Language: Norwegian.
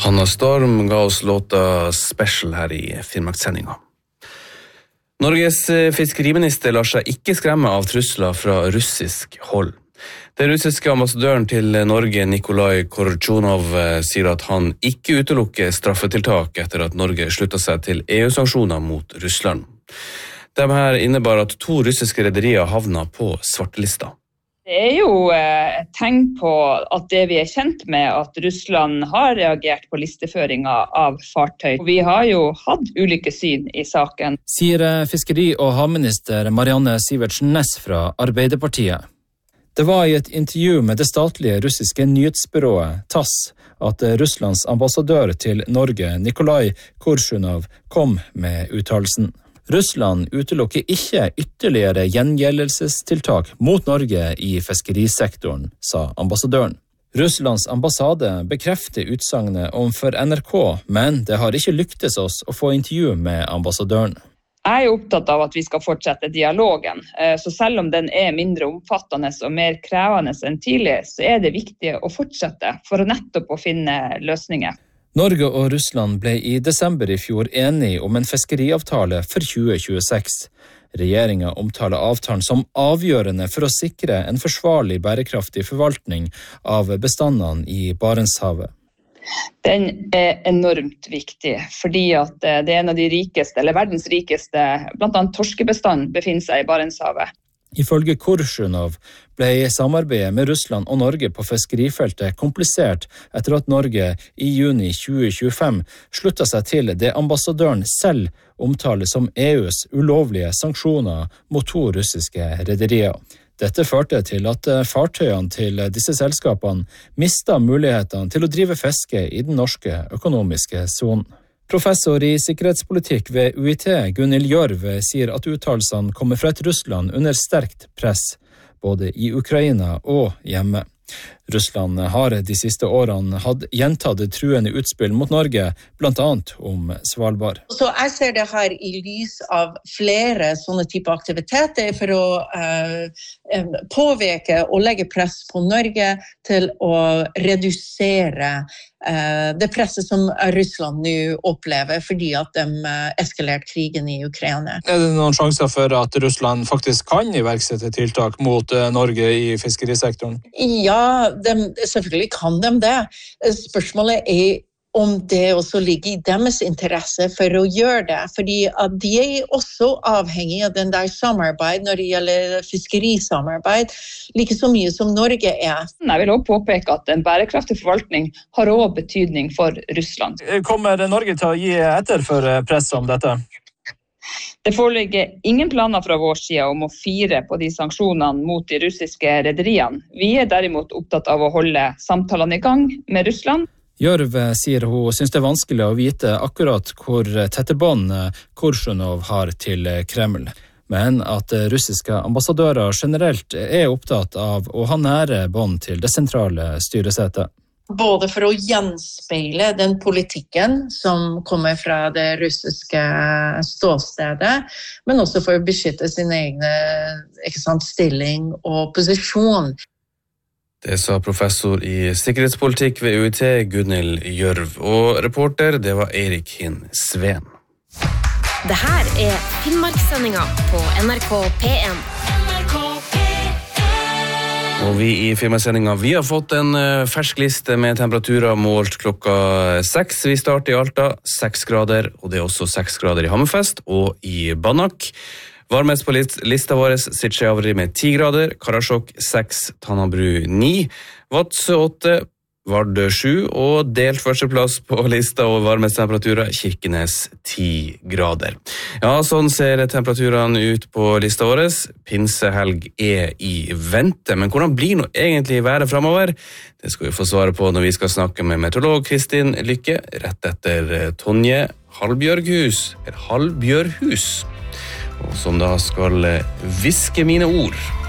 Hanna Storm ga oss låta Special her i Finnmarkssendinga. Norges fiskeriminister lar seg ikke skremme av trusler fra russisk hold. Den russiske ambassadøren til Norge, Nikolai Korchunov, sier at han ikke utelukker straffetiltak etter at Norge sluttet seg til EU-sanksjoner mot Russland. De her innebar at 2 russiske rederier havna på svartelista. Det jo et tegn på at det vi kjent med, at Russland har reagert på listeføringa av fartøy. Vi har jo hatt ulike syn i saken. Sier fiskeri- og havminister Marianne Sivertsen Næss fra Arbeiderpartiet. Det var i et intervju med det statlige russiske nyhetsbyrået TASS at Russlands ambassadør til Norge, Nikolai Korchunov, kom med uttalelsen. Russland utelukker ikke ytterligere gjengjeldelsestiltak mot Norge i fiskerisektoren, sa ambassadøren. Russlands ambassade bekrefter utsagnet overfor NRK, men det har ikke lyktes oss å få intervju med ambassadøren. Jeg opptatt av at vi skal fortsette dialogen, så selv om den mindre omfattende og mer krevende enn tidligere, så det viktig å fortsette for å nettopp å finne løsninger. Norge og Russland ble i desember i fjor enige om en fiskeriavtale for 2026. Regjeringen omtaler avtalen som avgjørende for å sikre en forsvarlig bærekraftig forvaltning av bestandene i Barentshavet. Den enormt viktig, fordi at det en av de rikeste, eller verdens rikeste, blant annet torskebestand, befinner seg i Barentshavet. Ifølge Korchunov ble samarbeidet med Russland og Norge på fiskerifeltet komplisert etter at Norge i juni 2025 sluttet seg til det ambassadøren selv omtaler som EUs ulovlige sanksjoner mot 2 russiske rederier. Dette førte til at fartøyene til disse selskapene mistet mulighetene til å drive fiske i den norske økonomiske sonen. Professor i sikkerhetspolitikk ved UiT, Gunhild Gjørv, sier at uttalelsene kommer fra et Russland under sterkt press, både i Ukraina og hjemme. Russland har de siste årene hatt gjentatte truende utspill mot Norge, blant annet om Svalbard. Så jeg ser det her i lys av flere sånne typer aktiviteter for å påvirke og legge press på Norge til å redusere det presset som Russland nå opplever fordi at de eskalerte krigen i Ukraina. Det noen sjanser for at Russland faktisk kan iverksette tiltak mot Norge i fiskerisektoren? Ja, selvfølgelig kan de det. Spørsmålet om det også ligger i deres interesse for å gjøre det, fordi at de også avhengig av den der samarbeid når det gjelder fiskerisamarbeid, like så mye som Norge Jeg vil også påpeke at en bærekraftig forvaltning har også betydning for Russland. Kommer Norge til å gi etter for press om dette? Det foreligger ingen planer fra vår side om å fire på de sanksjonene mot de russiske rederiene. Vi derimot opptatt av å holde samtalene i gang med Russland. Gjørv sier hun synes det vanskelig å vite akkurat hvor tette bånd Korchunov har til Kreml, men at russiske ambassadører generelt opptatt av å ha nære bånd til det sentrale styresetet. Både for å gjenspeile den politikken som kommer fra det russiske ståstedet, men også for å beskytte sin egen stilling og posisjon. Det sa professor i sikkerhetspolitikk ved UiT, Gunhild Gjørv, og reporter, det var Eirik Hinn Sveen. Det her Finnmarkssendinga på NRK P1. Og vi i Finnmarkssendinga, vi har fått en fersk liste med temperaturer målt klokka 6. Vi starter i Alta, 6 grader, og det også 6 grader i Hammerfest og i Banak. Varmest på lista vår sitter Javri med 10 grader, Karasjok 6, Tannabru 9, Vadsø 8, Vardø 7 og delt førsteplass på lista over varmest temperaturer, Kirkenes 10 grader. Ja, sånn ser temperaturene ut på lista vår. Pinsehelg i vente, men hvordan blir nå egentlig været fremover? Det skal vi få svare på når vi skal snakke med meteorolog Kristin Lykke, rett etter Tonje Halbjørhus, og som da skal hviske mine ord.